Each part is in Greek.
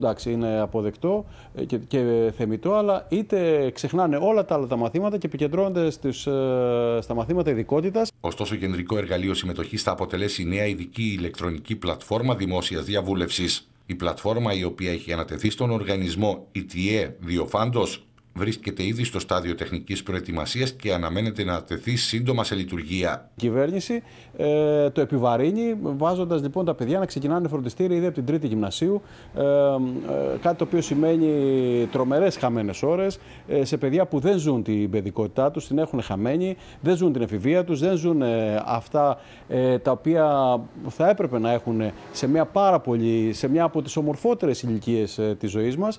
Εντάξει, είναι αποδεκτό και θεμιτό, αλλά είτε ξεχνάνε όλα τα άλλα τα μαθήματα και επικεντρώνονται στα μαθήματα ειδικότητας. Ωστόσο, κεντρικό εργαλείο συμμετοχής θα αποτελέσει η νέα ειδική ηλεκτρονική πλατφόρμα δημόσιας διαβούλευσης. Η πλατφόρμα, η οποία έχει ανατεθεί στον οργανισμό ETA Διοφάντος, βρίσκεται ήδη στο στάδιο τεχνικής προετοιμασίας και αναμένεται να τεθεί σύντομα σε λειτουργία. Η κυβέρνηση το επιβαρύνει, βάζοντας λοιπόν τα παιδιά να ξεκινάνε φροντιστήρια ήδη από την τρίτη γυμνασίου, κάτι το οποίο σημαίνει τρομερές χαμένες ώρες σε παιδιά που δεν ζουν την παιδικότητά τους, την έχουν χαμένη, δεν ζουν την εφηβεία τους, δεν ζουν αυτά τα οποία θα έπρεπε να έχουν σε μια από τις ομορφότερες ηλικίες της ζωής μας.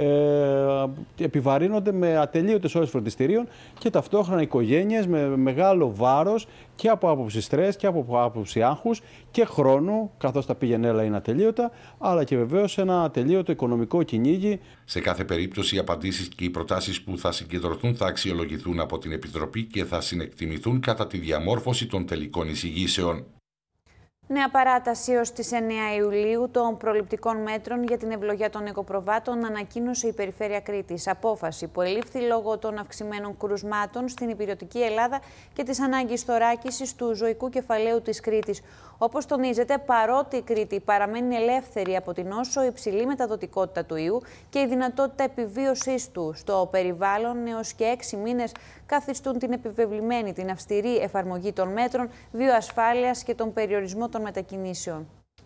Επιβαρύνονται με ατελείωτες ώρες φροντιστηρίων και ταυτόχρονα οικογένειες με μεγάλο βάρος και από άποψη στρες και από άποψη άγχους και χρόνου, καθώς τα πήγαινέλα είναι ατελείωτα, αλλά και βεβαίως ένα ατελείωτο οικονομικό κυνήγι. Σε κάθε περίπτωση, οι απαντήσεις και οι προτάσεις που θα συγκεντρωθούν θα αξιολογηθούν από την Επιτροπή και θα συνεκτιμηθούν κατά τη διαμόρφωση των τελικών εισηγήσεων. Νέα παράταση ως τις 9 Ιουλίου των προληπτικών μέτρων για την ευλογία των οικοπροβάτων ανακοίνωσε η Περιφέρεια Κρήτης. Απόφαση που ελήφθη λόγω των αυξημένων κρουσμάτων στην ηπειρωτική Ελλάδα και της ανάγκης θωράκισης του ζωικού κεφαλαίου της Κρήτης. Όπως τονίζεται, παρότι η Κρήτη παραμένει ελεύθερη από την νόσο, η υψηλή μεταδοτικότητα του ιού και η δυνατότητα επιβίωσής του στο περιβάλλον έως και 6 μήνες καθιστούν την επιβεβλημένη, την αυστηρή εφαρμογή των μέτρων βιοασφάλειας και τον περιορισμό των μετακινήσεων.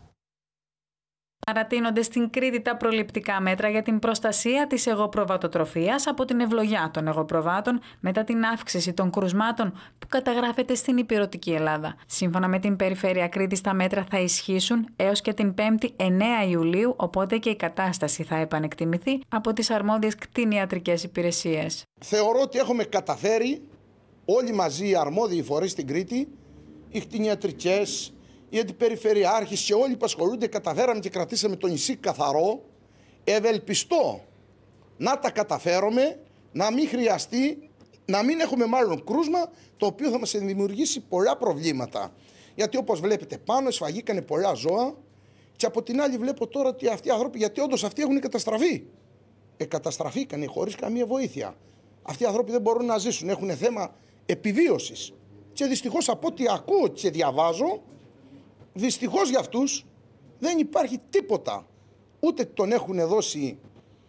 Παρατείνονται στην Κρήτη τα προληπτικά μέτρα για την προστασία της εγωπροβατοτροφίας από την ευλογιά των εγωπροβάτων μετά την αύξηση των κρουσμάτων που καταγράφεται στην ηπειρωτική Ελλάδα. Σύμφωνα με την Περιφέρεια Κρήτης, τα μέτρα θα ισχύσουν έως και την 5η 9 Ιουλίου, οπότε και η κατάσταση θα επανεκτιμηθεί από τις αρμόδιες κτηνιατρικές υπηρεσίες. Θεωρώ ότι έχουμε καταφέρει όλοι μαζί οι αρμόδιοι φορείς στην Κρήτη, οι κτηνιατρικές, οι αντιπεριφερειάρχες και όλοι που ασχολούνται, καταφέραμε και κρατήσαμε το νησί καθαρό. Ευελπιστώ να τα καταφέρουμε, να μην χρειαστεί, να μην έχουμε μάλλον κρούσμα, το οποίο θα μας δημιουργήσει πολλά προβλήματα. Γιατί όπως βλέπετε πάνω σφαγήκανε πολλά ζώα και από την άλλη βλέπω τώρα ότι αυτοί οι άνθρωποι, γιατί όντως αυτοί έχουν καταστραφεί. Καταστραφήκανε χωρίς καμία βοήθεια. Αυτοί οι άνθρωποι δεν μπορούν να ζήσουν, έχουν θέμα επιβίωσης. Και δυστυχώς από ό,τι ακούω και διαβάζω, δυστυχώς για αυτούς δεν υπάρχει τίποτα. Ούτε τον έχουν δώσει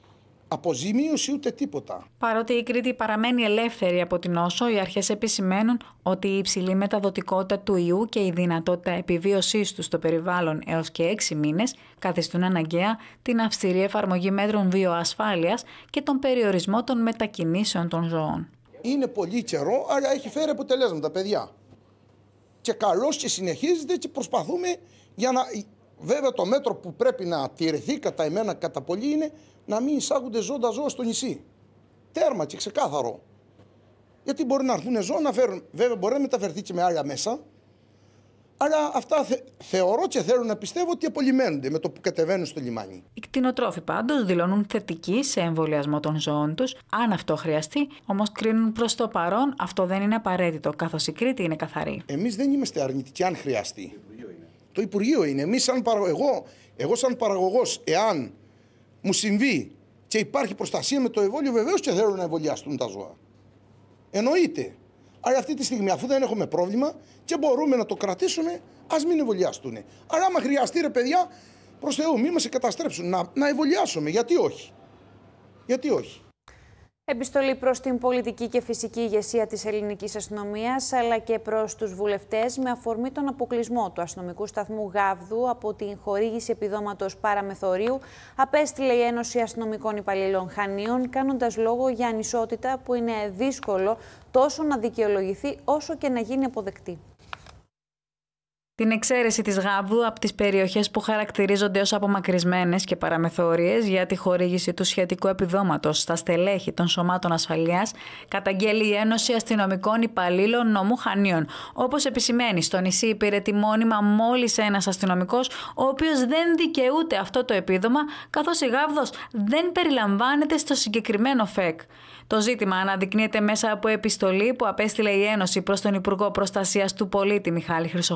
αποζημίωση ούτε τίποτα. Παρότι η Κρήτη παραμένει ελεύθερη από την νόσο, οι αρχές επισημαίνουν ότι η υψηλή μεταδοτικότητα του ιού και η δυνατότητα επιβίωσής του στο περιβάλλον έως και 6 μήνες καθιστούν αναγκαία την αυστηρή εφαρμογή μέτρων βιοασφάλειας και τον περιορισμό των μετακινήσεων των ζώων. Είναι πολύ καιρό, αλλά έχει φέρει αποτελέσματα, παιδιά. Και καλώς και συνεχίζεται και προσπαθούμε για να... Βέβαια το μέτρο που πρέπει να τηρηθεί κατά εμένα κατά πολύ είναι να μην εισάγονται ζώντα ζώα στο νησί. Τέρμα και ξεκάθαρο. Γιατί μπορεί να έρθουν ζώα να φέρουν. Βέβαια μπορεί να μεταφερθεί και με άλλα μέσα. Αλλά αυτά θεωρώ και θέλω να πιστεύω ότι απολυμμένονται με το που κατεβαίνουν στο λιμάνι. Οι κτηνοτρόφοι πάντως δηλώνουν θετικοί σε εμβολιασμό των ζώων τους, αν αυτό χρειαστεί, όμως κρίνουν προς το παρόν αυτό δεν είναι απαραίτητο, καθώς η Κρήτη είναι καθαρή. Εμείς δεν είμαστε αρνητικοί αν χρειαστεί. Το Υπουργείο είναι. Εμείς εγώ σαν παραγωγός, εάν μου συμβεί και υπάρχει προστασία με το εμβόλιο, βεβαίως και θέλω να εμβολιαστούν τα ζώα. Εννοείται. Αλλά αυτή τη στιγμή, αφού δεν έχουμε πρόβλημα και μπορούμε να το κρατήσουμε, ας μην εμβολιαστούν. Αλλά άμα χρειαστεί, ρε παιδιά, προς Θεού, μην μας καταστρέψουν. Να εμβολιάσουμε. Γιατί όχι. Γιατί όχι. Επιστολή προς την πολιτική και φυσική ηγεσία της ελληνικής αστυνομίας, αλλά και προς τους βουλευτές με αφορμή τον αποκλεισμό του αστυνομικού σταθμού Γάβδου από την χορήγηση επιδόματος παραμεθορίου, απέστειλε η Ένωση Αστυνομικών Υπαλλήλων Χανίων, κάνοντας λόγο για ανισότητα που είναι δύσκολο τόσο να δικαιολογηθεί όσο και να γίνει αποδεκτή. Την εξαίρεση της Γάβδου από τις περιοχές που χαρακτηρίζονται ως απομακρυσμένες και παραμεθόριες για τη χορήγηση του σχετικού επιδόματος στα στελέχη των σωμάτων ασφαλείας καταγγέλει η Ένωση Αστυνομικών Υπαλλήλων Νομού Χανίων. Όπως επισημαίνει, στο νησί υπηρετεί μόνιμα μόλις ένας αστυνομικός, ο οποίος δεν δικαιούται αυτό το επίδομα, καθώς η Γάβδος δεν περιλαμβάνεται στο συγκεκριμένο ΦΕΚ. Το ζήτημα αναδεικνύεται μέσα από επιστολή που απέστειλε η Ένωση προς τον Υπουργό Προστασίας του Πολίτη Μιχάλη Χρυσοχοΐδη,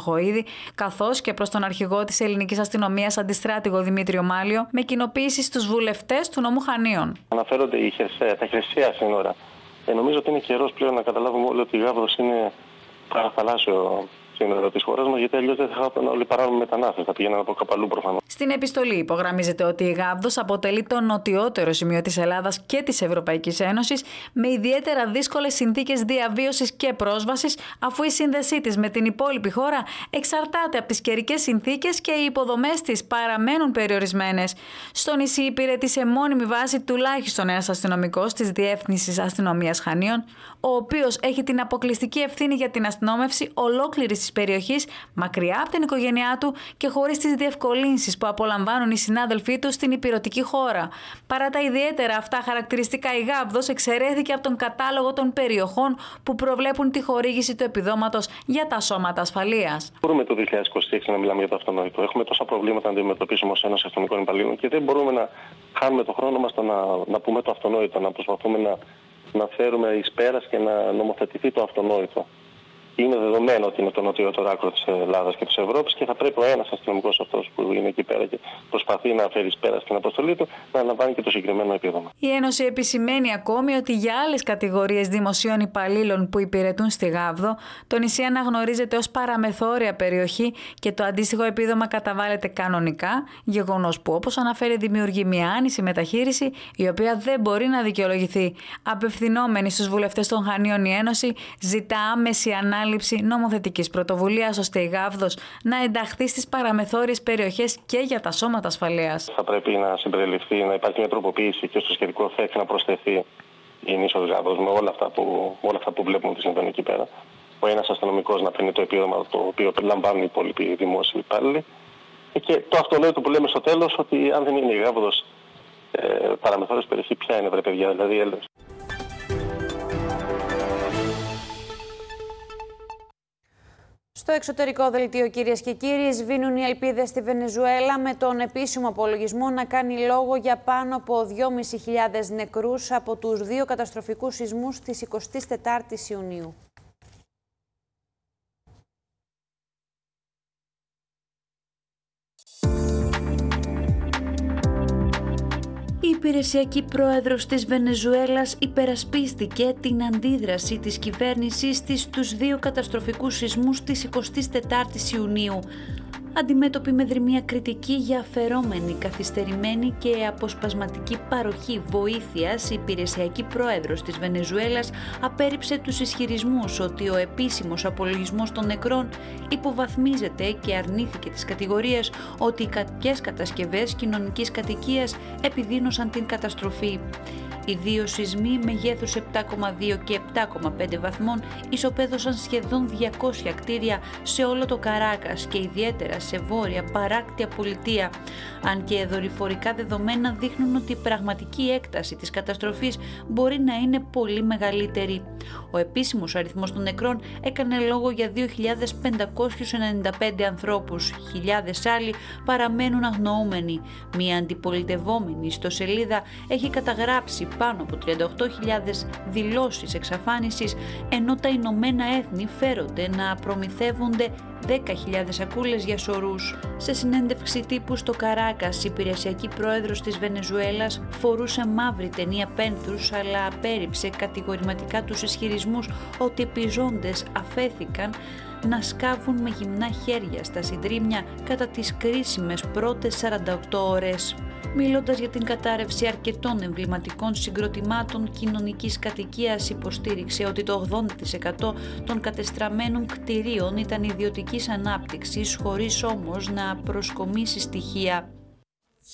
καθώς και προς τον αρχηγό της ελληνικής αστυνομίας αντιστράτηγο Δημήτριο Μάλιο, με κοινοποίηση στους βουλευτές του νομού Χανίων. Αναφέρονται τα χερσαία σύνορα. Νομίζω ότι είναι καιρός πλέον να καταλάβουμε όλοι ότι η Γάβδος είναι παραθαλάσσιο σύνορο της χώρας μας, γιατί αλλιώς δεν θα είχαν όλοι παράνομοι μετανάστες, θα πηγαίναν από κάπου αλλού προφανώς. Στην επιστολή υπογραμμίζεται ότι η Γάβδος αποτελεί το νοτιότερο σημείο της Ελλάδας και της Ευρωπαϊκής Ένωσης, με ιδιαίτερα δύσκολες συνθήκες διαβίωσης και πρόσβασης, αφού η σύνδεσή της με την υπόλοιπη χώρα εξαρτάται από τις καιρικές συνθήκες και οι υποδομές της παραμένουν περιορισμένες. Στο νησί υπηρετεί σε μόνιμη βάση τουλάχιστον ένας αστυνομικός της Διεύθυνσης Αστυνομίας Χανίων, ο οποίος έχει την αποκλειστική ευθύνη για την αστυνόμευση ολόκληρης της περιοχής, μακριά από την οικογένειά του και χωρίς τις διευκολύνσεις που απολαμβάνουν οι συνάδελφοί του στην ηπειρωτική χώρα. Παρά τα ιδιαίτερα αυτά χαρακτηριστικά, η Γάβδος εξαιρέθηκε από τον κατάλογο των περιοχών που προβλέπουν τη χορήγηση του επιδόματος για τα σώματα ασφαλείας. Μπορούμε το 2026 να μιλάμε για το αυτονόητο. Έχουμε τόσα προβλήματα να αντιμετωπίσουμε ως Ένωση Αστυνομικών Υπαλλήλων και δεν μπορούμε να χάνουμε το χρόνο μας να πούμε το αυτονόητο, να προσπαθούμε να φέρουμε εις πέρας και να νομοθετηθεί το αυτονόητο. Είναι δεδομένο ότι είναι το νοτιότερο άκρο της Ελλάδας και της Ευρώπης και θα πρέπει ο ένας αστυνομικός αυτός που είναι εκεί πέρα και προσπαθεί να φέρει πέρα στην αποστολή του να λαμβάνει και το συγκεκριμένο επίδομα. Η Ένωση επισημαίνει ακόμη ότι για άλλες κατηγορίες δημοσίων υπαλλήλων που υπηρετούν στη Γάβδο, το νησί αναγνωρίζεται ως παραμεθόρια περιοχή και το αντίστοιχο επίδομα καταβάλλεται κανονικά, γεγονός που, όπως αναφέρει, δημιουργεί μια άνηση μεταχείριση η οποία δεν μπορεί να δικαιολογηθεί. Απευθυνόμενη στους βουλευτές των Χανίων, η Ένωση ζητά άμεση ανάλυση νομοθετικής πρωτοβουλίας ώστε η Γάβδος να ενταχθεί στις παραμεθόριες περιοχές και για τα σώματα ασφαλείας. Θα πρέπει να συμπεριληφθεί, να υπάρχει μια τροποποίηση και στο σχετικό ΦΕΚ να προσθεθεί η νήσος Γάβδος με όλα αυτά που βλέπουμε ότι συμβαίνουν εκεί πέρα. Ο ένας αστυνομικός να παίρνει το επίδομα το οποίο λαμβάνουν οι υπόλοιποι δημόσιοι υπάλληλοι. Και το αυτονόητο που λέμε στο τέλος, ότι αν δεν είναι η Γάβδος παραμεθόριος περιοχή, ποια είναι, βρε παιδιά, δηλαδή έλεος. Στο εξωτερικό δελτίο, κυρίες και κύριοι, σβήνουν οι ελπίδες στη Βενεζουέλα με τον επίσημο απολογισμό να κάνει λόγο για πάνω από 2.500 νεκρούς από τους 2 καταστροφικούς σεισμούς της 24ης Ιουνίου. Η υπηρεσιακή πρόεδρος της Βενεζουέλας υπερασπίστηκε την αντίδραση της κυβέρνησης στους 2 καταστροφικούς σεισμούς της 24ης Ιουνίου, αντιμέτωπη με δρυμία κριτική για αφαιρόμενη, καθυστερημένη και αποσπασματική παροχή βοήθειας, η υπηρεσιακή πρόεδρος της Βενεζουέλας απέρριψε τους ισχυρισμούς ότι ο επίσημος απολογισμός των νεκρών υποβαθμίζεται και αρνήθηκε τις κατηγορίες ότι κάποιες κατασκευές κοινωνικής κατοικίας επιδίνωσαν την καταστροφή. Οι 2 σεισμοί μεγέθους 7,2 και 7,5 βαθμών ισοπαίδωσαν σχεδόν 200 κτίρια σε όλο το Καράκας και ιδιαίτερα σε βόρεια παράκτια πολιτεία, αν και δορυφορικά δεδομένα δείχνουν ότι η πραγματική έκταση της καταστροφής μπορεί να είναι πολύ μεγαλύτερη. Ο επίσημος αριθμός των νεκρών έκανε λόγο για 2.595 ανθρώπους, χιλιάδες άλλοι παραμένουν αγνοούμενοι. Μια αντιπολιτευόμενη ιστοσελίδα έχει καταγράψει πάνω από 38.000 δηλώσεις εξαφάνισης, ενώ τα Ηνωμένα Έθνη φέρονται να προμηθεύονται 10.000 σακούλες για σωρούς. Σε συνέντευξη τύπου στο Καράκας, η υπηρεσιακή πρόεδρος της Βενεζουέλας φορούσε μαύρη ταινία πένθους, αλλά απέρριψε κατηγορηματικά τους ισχυρισμούς ότι οι επιζώντες αφέθηκαν να σκάβουν με γυμνά χέρια στα συντρίμμια κατά τις κρίσιμες πρώτες 48 ώρες. Μιλώντας για την κατάρρευση αρκετών εμβληματικών συγκροτημάτων κοινωνικής κατοικίας, υποστήριξε ότι το 80% των κατεστραμμένων κτηρίων ήταν ιδιωτικής ανάπτυξης, χωρίς όμως να προσκομίσει στοιχεία.